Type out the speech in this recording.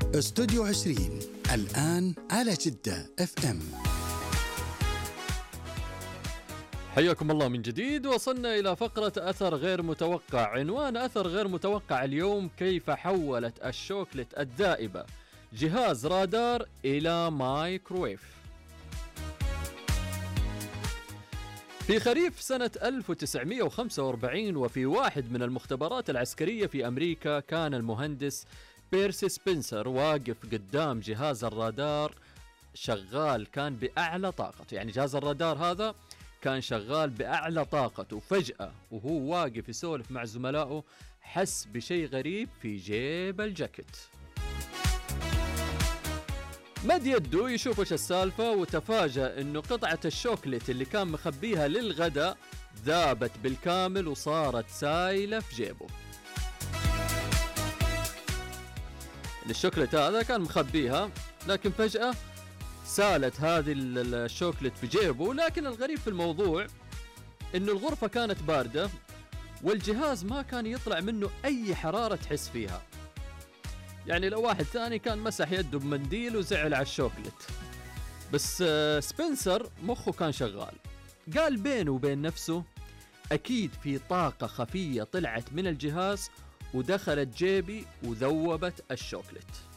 استوديو 20 الآن على جدة FM. حياكم الله من جديد. وصلنا إلى فقرة أثر غير متوقع. عنوان أثر غير متوقع اليوم: كيف حولت الشوكلت الذائبة جهاز رادار إلى مايكروويف. في خريف سنة 1945 وفي واحد من المختبرات العسكرية في أمريكا، كان المهندس بيرسي سبنسر واقف قدام جهاز الرادار شغال، كان بأعلى طاقته، يعني جهاز الرادار هذا كان شغال بأعلى طاقته. فجأة وهو واقف يسولف مع زملائه حس بشيء غريب في جيب الجاكيت. مد يده يشوف ايش السالفة، وتفاجأ انه قطعة الشوكليت اللي كان مخبيها للغداء ذابت بالكامل وصارت سايلة في جيبه. الشوكليت هذا كان مخبيها، لكن فجأة سالت هذه الشوكليت في جيبه. لكن الغريب في الموضوع انه الغرفة كانت باردة والجهاز ما كان يطلع منه اي حرارة تحس فيها. يعني لو واحد ثاني كان مسح يده بمنديل وزعل على الشوكليت، بس سبنسر مخه كان شغال. قال بينه وبين نفسه اكيد في طاقة خفية طلعت من الجهاز ودخلت جيبي وذوبت الشوكليت.